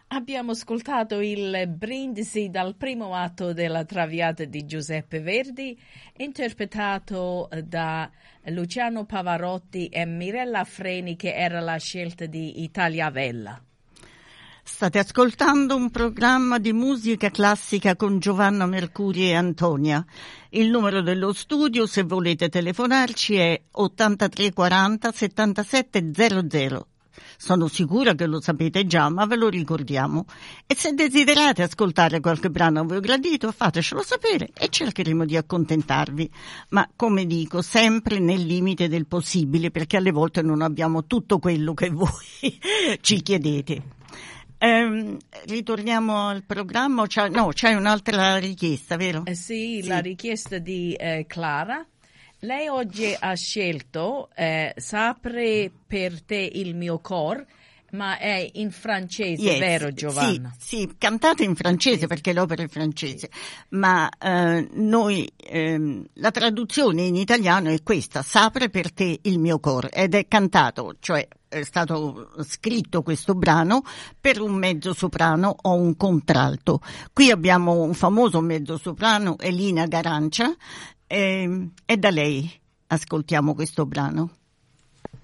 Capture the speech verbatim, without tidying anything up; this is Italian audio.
Abbiamo ascoltato il Brindisi dal primo atto della Traviata di Giuseppe Verdi, interpretato da Luciano Pavarotti e Mirella Freni, che era la scelta di Italia Vella. State ascoltando un programma di musica classica con Giovanna Mercuri e Antonia. Il numero dello studio, se volete telefonarci, è ottantatré quaranta settantasette zero zero. Sono sicura che lo sapete già, ma ve lo ricordiamo. E se desiderate ascoltare qualche brano a voi gradito, fatecelo sapere e cercheremo di accontentarvi. Ma, come dico, sempre nel limite del possibile, perché alle volte non abbiamo tutto quello che voi ci chiedete. Ehm, ritorniamo al programma. C'è, no, c'è un'altra richiesta, vero? Eh sì, sì, la richiesta di eh, Clara. Lei oggi ha scelto eh, Sapre per te il mio cor, ma è in francese, yes, vero Giovanna? Sì, sì, cantate in francese perché l'opera è francese, ma eh, noi ehm, la traduzione in italiano è questa: Sapre per te il mio cor, ed è cantato, cioè è stato scritto questo brano per un mezzo soprano o un contralto. Qui abbiamo un famoso mezzo soprano, Elina Garancia, e, e da lei ascoltiamo questo brano.